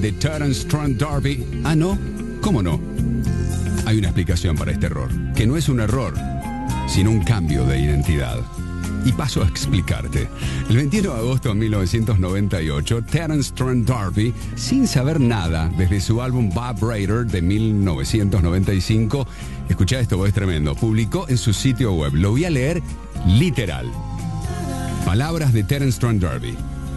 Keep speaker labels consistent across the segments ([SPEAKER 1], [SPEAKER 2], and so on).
[SPEAKER 1] de Terence Trent D'Arby. Ah, ¿no? ¿Cómo no? Hay una explicación para este error, que no es un error, sino un cambio de identidad. Y paso a explicarte. El 21 de agosto de 1998, Terence Trent D'Arby, sin saber nada desde su álbum Bob Raider de 1995, escuchá esto, es tremendo, publicó en su sitio web, lo voy a leer literal. Palabras de Terence Trent D'Arby.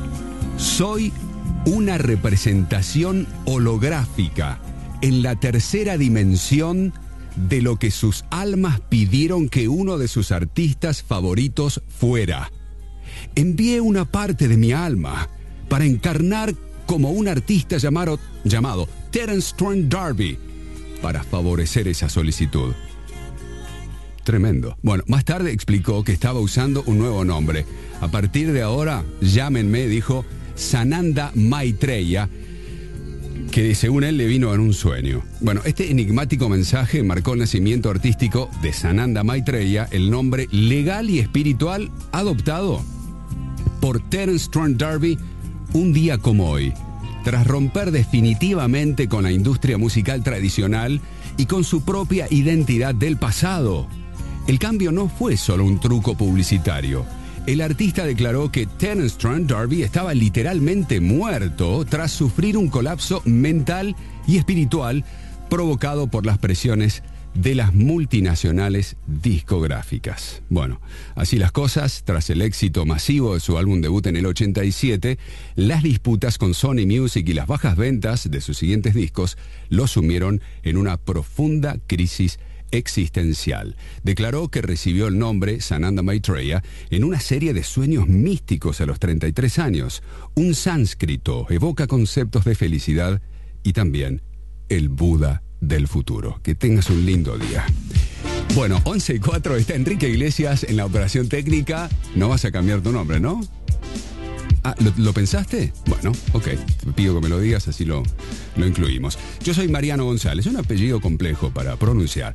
[SPEAKER 1] Soy una representación holográfica en la tercera dimensión de lo que sus almas pidieron que uno de sus artistas favoritos fuera. Envié una parte de mi alma para encarnar como un artista llamado Terence Trent D'Arby para favorecer esa solicitud. Tremendo. Bueno, más tarde explicó que estaba usando un nuevo nombre. A partir de ahora, llámenme, dijo, Sananda Maitreya, que según él le vino en un sueño. Bueno, este enigmático mensaje marcó el nacimiento artístico de Sananda Maitreya, el nombre legal y espiritual adoptado por Terence Trent D'Arby un día como hoy, tras romper definitivamente con la industria musical tradicional y con su propia identidad del pasado. El cambio no fue solo un truco publicitario. El artista declaró que Terence Trent D'Arby estaba literalmente muerto tras sufrir un colapso mental y espiritual provocado por las presiones de las multinacionales discográficas. Bueno, así las cosas, tras el éxito masivo de su álbum debut en el 87, las disputas con Sony Music y las bajas ventas de sus siguientes discos lo sumieron en una profunda crisis existencial. Declaró que recibió el nombre Sananda Maitreya en una serie de sueños místicos a los 33 años. Un sánscrito evoca conceptos de felicidad y también el Buda del futuro. Que tengas un lindo día. Bueno, 11:04 está Enrique Iglesias en la operación técnica. No vas a cambiar tu nombre, ¿no? Ah, ¿lo pensaste? Bueno, ok, te pido que me lo digas, así lo incluimos. Yo soy Mariano González, un apellido complejo para pronunciar.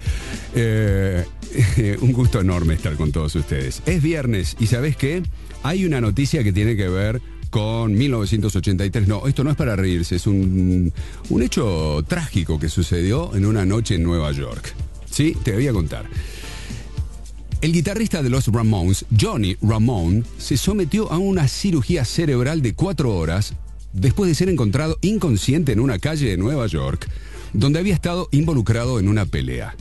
[SPEAKER 1] Un gusto enorme estar con todos ustedes. Es viernes y ¿sabés qué? Hay una noticia que tiene que ver con 1983. No, esto no es para reírse, es un hecho trágico que sucedió en una noche en Nueva York. Sí, te voy a contar. El guitarrista de los Ramones, Johnny Ramone, se sometió a una cirugía cerebral de 4 horas después de ser encontrado inconsciente en una calle de Nueva York, donde había estado involucrado en una pelea.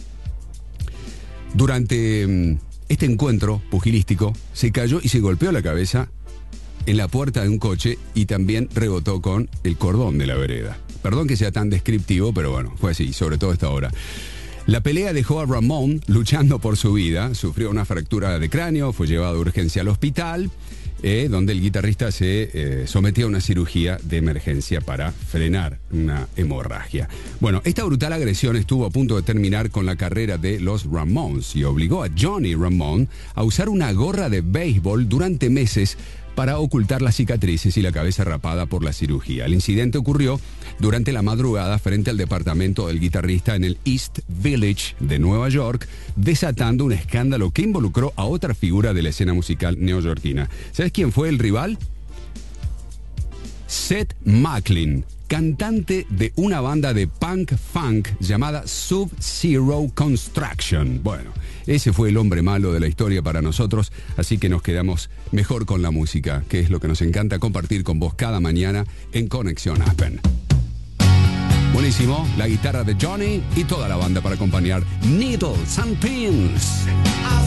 [SPEAKER 1] Durante este encuentro pugilístico, se cayó y se golpeó la cabeza en la puerta de un coche y también rebotó con el cordón de la vereda. Perdón que sea tan descriptivo, pero bueno, fue así, sobre todo a esta hora. La pelea dejó a Ramone luchando por su vida, sufrió una fractura de cráneo, fue llevado de urgencia al hospital, donde el guitarrista se sometió a una cirugía de emergencia para frenar una hemorragia. Bueno, esta brutal agresión estuvo a punto de terminar con la carrera de los Ramones y obligó a Johnny Ramone a usar una gorra de béisbol durante meses para ocultar las cicatrices y la cabeza rapada por la cirugía. El incidente ocurrió durante la madrugada frente al departamento del guitarrista en el East Village de Nueva York, desatando un escándalo que involucró a otra figura de la escena musical neoyorquina. ¿Sabes quién fue el rival? Seth MacFarlane, cantante de una banda de punk funk llamada Sub-Zero Construction. Bueno, ese fue el hombre malo de la historia para nosotros, así que nos quedamos mejor con la música, que es lo que nos encanta compartir con vos cada mañana en Conexión Aspen. Buenísimo, la guitarra de Johnny y toda la banda para acompañar Needles and Pins.